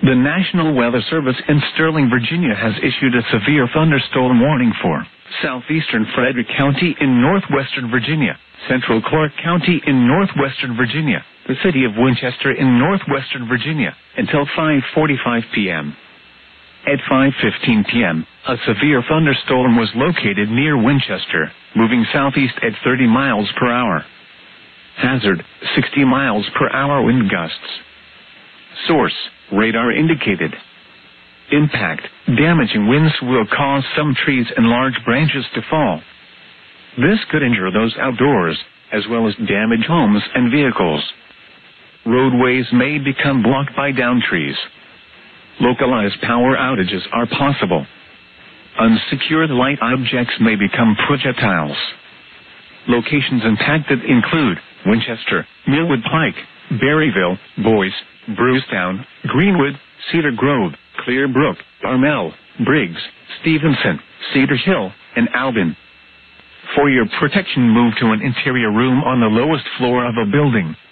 The National Weather Service in Sterling, Virginia has issued a severe thunderstorm warning for southeastern Frederick County in northwestern Virginia, central Clark County in northwestern Virginia, the city of Winchester in northwestern Virginia, until 5:45 p.m. At 5:15 p.m., a severe thunderstorm was located near Winchester, moving southeast at 30 miles per hour. Hazard, 60 miles per hour wind gusts. Source, radar indicated. Impact, damaging winds will cause some trees and large branches to fall. This could injure those outdoors, as well as damage homes and vehicles. Roadways may become blocked by downed trees. Localized power outages are possible. Unsecured light objects may become projectiles. Locations impacted include Winchester, Millwood Pike, Berryville, Boyce, Brucetown, Greenwood, Cedar Grove, Clearbrook, Armel, Briggs, Stevenson, Cedar Hill, and Alvin. For your protection, move to an interior room on the lowest floor of a building.